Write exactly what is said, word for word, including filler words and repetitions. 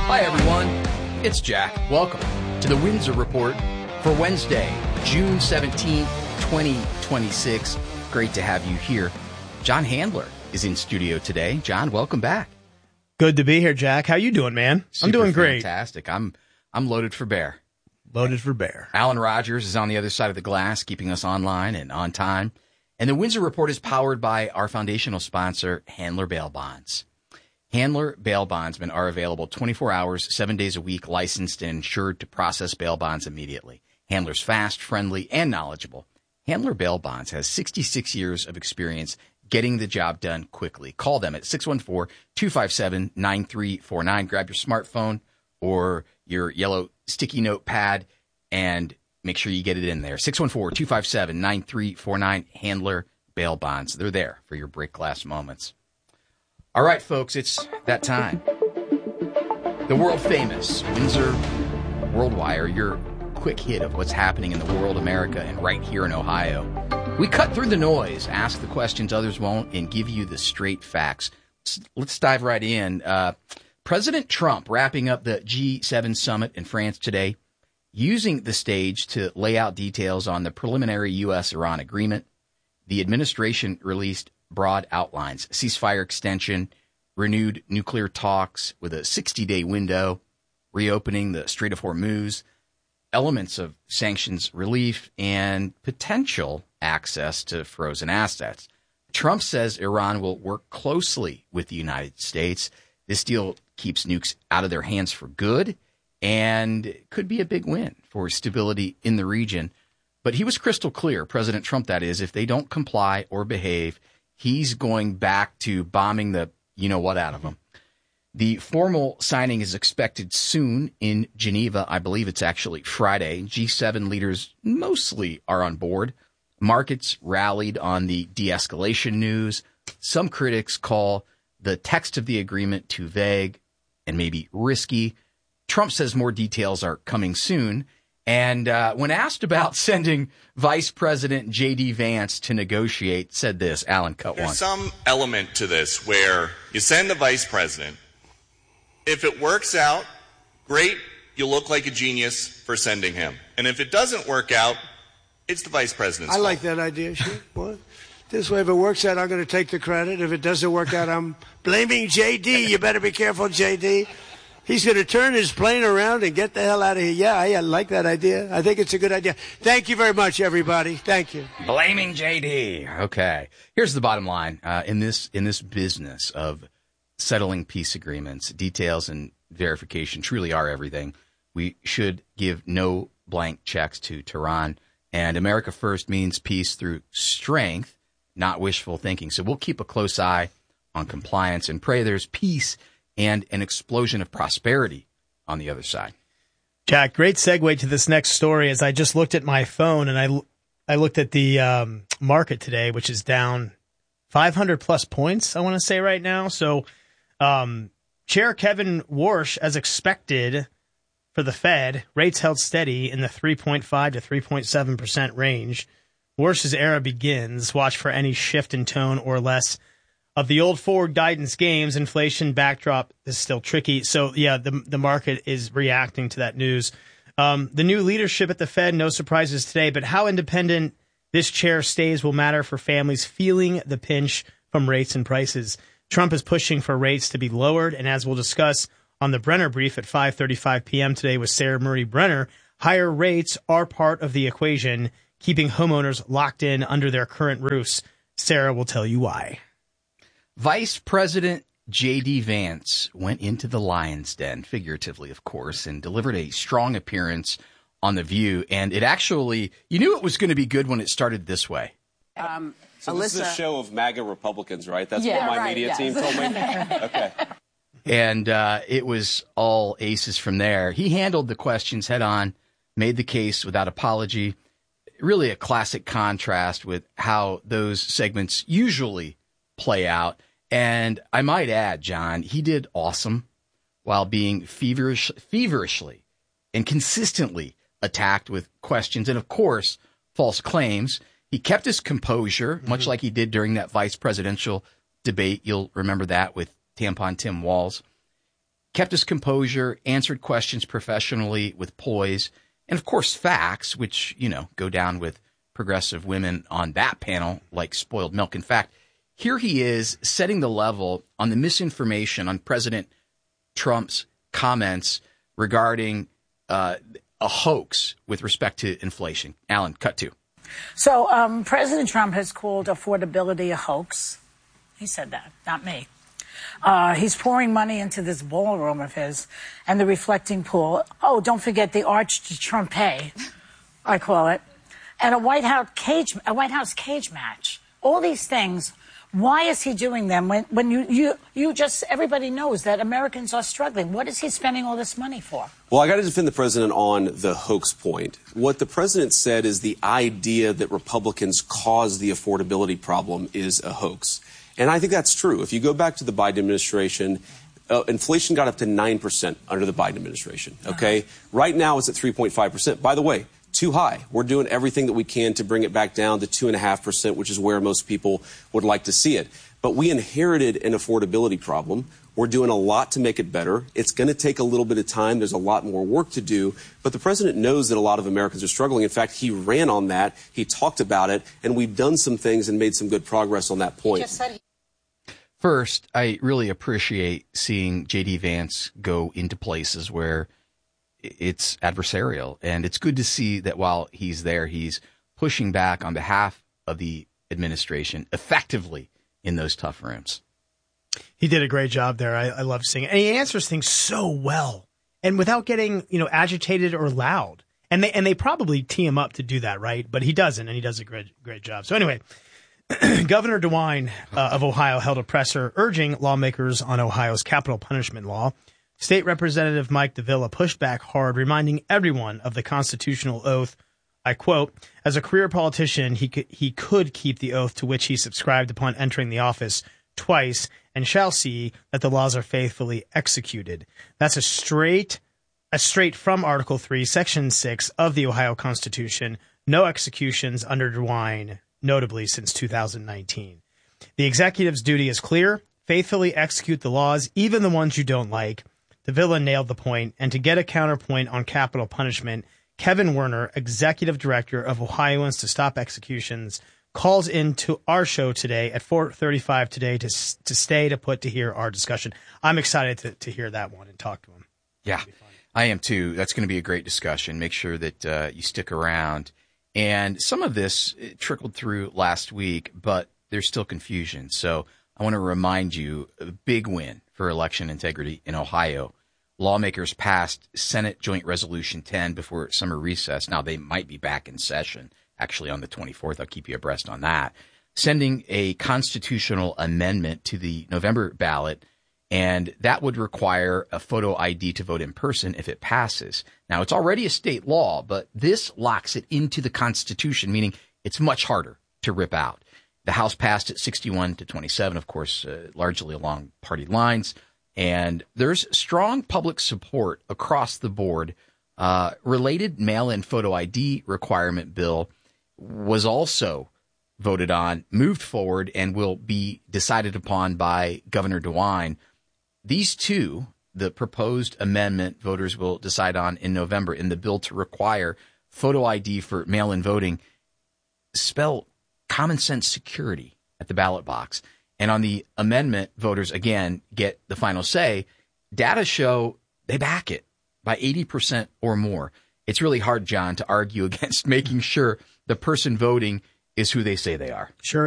Hi, everyone. It's Jack. Welcome to the Windsor Report for Wednesday, June seventeenth, twenty twenty-six. Great to have you here. John Handler is in studio today. John, welcome back. Good to be here, Jack. How you doing, man? Super I'm doing great. Fantastic. I'm I'm loaded for bear. Loaded for bear. Alan Rogers is on the other side of the glass, keeping us online and on time. And the Windsor Report is powered by our foundational sponsor, Handler Bail Bonds. Handler Bail Bondsmen are available twenty-four hours, seven days a week, licensed and insured to process bail bonds immediately. Handler's fast, friendly, and knowledgeable. Handler Bail Bonds has sixty-six years of experience getting the job done quickly. Call them at six one four, two five seven, nine three four nine. Grab your smartphone or your yellow sticky note pad and make sure you get it in there. six one four, two five seven, nine three four nine. Handler Bail Bonds. They're there for your break glass moments. All right, folks, it's that time. The world-famous Windsor World Wire, your quick hit of what's happening in the world, America, and right here in Ohio. We cut through the noise, ask the questions others won't, and give you the straight facts. Let's, let's dive right in. Uh, President Trump wrapping up the G seven summit in France today, using the stage to lay out details on the preliminary U S Iran agreement. The administration released broad outlines, ceasefire extension, renewed nuclear talks with a sixty-day window, reopening the Strait of Hormuz, elements of sanctions relief, and potential access to frozen assets. Trump says Iran will work closely with the United States. This deal keeps nukes out of their hands for good and could be a big win for stability in the region. But he was crystal clear, President Trump, that is, if they don't comply or behave, he's going back to bombing the you-know-what out of them. The formal signing is expected soon in Geneva. I believe it's actually Friday. G seven leaders mostly are on board. Markets rallied on the de-escalation news. Some critics call the text of the agreement too vague and maybe risky. Trump says more details are coming soon. And uh, when asked about sending Vice President J D. Vance to negotiate, said this, Alan, cut There's one. some element to this where you send the vice president. If it works out, great, you look like a genius for sending him. And if it doesn't work out, it's the vice president's I fault. like that idea. Sure. What? This way, if it works out, I'm going to take the credit. If it doesn't work out, I'm blaming J D. You better be careful, J D. He's going to turn his plane around and get the hell out of here. Yeah, I, I like that idea. I think it's a good idea. Thank you very much, everybody. Thank you. Blaming J D. Okay. Here's the bottom line. Uh, in this in this business of settling peace agreements, details and verification truly are everything. We should give no blank checks to Tehran. And America first means peace through strength, not wishful thinking. So we'll keep a close eye on compliance and pray there's peace and an explosion of prosperity on the other side. Jack, great segue to this next story. As I just looked at my phone and I, I looked at the um, market today, which is down five hundred plus points, I want to say right now. So um, Chair Kevin Warsh, as expected for the Fed, rates held steady in the three point five to three point seven percent range. Warsh's era begins. Watch for any shift in tone or less of the old forward guidance games. Inflation backdrop is still tricky. So, yeah, the the market is reacting to that news. Um, the new leadership at the Fed, no surprises today, but how independent this chair stays will matter for families feeling the pinch from rates and prices. Trump is pushing for rates to be lowered, and as we'll discuss on the Brenner Brief at five thirty-five p.m. today with Sarah Murray Brenner, higher rates are part of the equation, keeping homeowners locked in under their current roofs. Sarah will tell you why. Vice President J D. Vance went into the lion's den, figuratively, of course, and delivered a strong appearance on The View. And it actually, you knew it was going to be good when it started this way. Um, so Alyssa, this is a show of MAGA Republicans, right? That's yeah, what my right, media yes. team told me? Okay. And uh, it was all aces from there. He handled the questions head on, made the case without apology. Really a classic contrast with how those segments usually play out. And I might add, John, he did awesome while being feverish, feverishly and consistently attacked with questions and, of course, false claims. He kept his composure, mm-hmm. much like he did during that vice presidential debate. You'll remember that with Tampon Tim Walz. kept his composure, answered questions professionally with poise, and of course facts, which, you know, go down with progressive women on that panel like spoiled milk. In fact, here he is setting the level on the misinformation on President Trump's comments regarding uh, a hoax with respect to inflation. Alan, cut two. So um, President Trump has called affordability a hoax. He said that, not me. Uh, he's pouring money into this ballroom of his and the reflecting pool. Oh, don't forget the Arch de Trumpe, I call it, and a White House cage, a White House cage match. All these things. Why is he doing them when, when you, you, you just, everybody knows that Americans are struggling? What is he spending all this money for? Well, I got to defend the president on the hoax point. What the president said is the idea that Republicans caused the affordability problem is a hoax. And I think that's true. If you go back to the Biden administration, uh, inflation got up to nine percent under the Biden administration. Okay. Uh-huh. Right now it's at three point five percent. By the way, too high. We're doing everything that we can to bring it back down to two point five percent, which is where most people would like to see it. But we inherited an affordability problem. We're doing a lot to make it better. It's going to take a little bit of time. There's a lot more work to do. But the president knows that a lot of Americans are struggling. In fact, he ran on that. He talked about it. And we've done some things and made some good progress on that point. First, I really appreciate seeing J D. Vance go into places where it's adversarial. And it's good to see that while he's there, he's pushing back on behalf of the administration effectively in those tough rooms. He did a great job there. I, I love seeing it. And he answers things so well and without getting, you know, agitated or loud. And they and they probably tee him up to do that, right? But he doesn't, and he does a great great job. So anyway, Governor DeWine uh, of Ohio held a presser urging lawmakers on Ohio's capital punishment law. State Representative Mike Davila pushed back hard, reminding everyone of the constitutional oath. I quote, as a career politician, he could, he could keep the oath to which he subscribed upon entering the office twice and shall see that the laws are faithfully executed. That's a straight, a straight from Article three, Section six of the Ohio Constitution. No executions under DeWine, notably since two thousand nineteen. The executive's duty is clear. Faithfully execute the laws, even the ones you don't like. Davila nailed the point, and to get a counterpoint on capital punishment, Kevin Werner, executive director of Ohioans to Stop Executions, calls into our show today at four thirty-five today to to stay to put to hear our discussion. I'm excited to, to hear that one and talk to him. Yeah, I am too. That's going to be a great discussion. Make sure that uh, you stick around. And some of this trickled through last week, but there's still confusion. So I want to remind you, a big win for election integrity in Ohio. Lawmakers passed Senate Joint Resolution ten before summer recess. Now, they might be back in session, actually, on the twenty-fourth. I'll keep you abreast on that. Sending a constitutional amendment to the November ballot, and that would require a photo I D to vote in person if it passes. Now, it's already a state law, but this locks it into the Constitution, meaning it's much harder to rip out. The House passed at sixty-one to twenty-seven, of course, uh, largely along party lines. And there's strong public support across the board. Uh, related mail-in photo I D requirement bill was also voted on, moved forward, and will be decided upon by Governor DeWine. These two, the proposed amendment voters will decide on in November in the bill to require photo I D for mail-in voting, spell common sense security at the ballot box. And on the amendment, voters, again, get the final say. Data show they back it by eighty percent or more. It's really hard, John, to argue against making sure the person voting is who they say they are. Sure.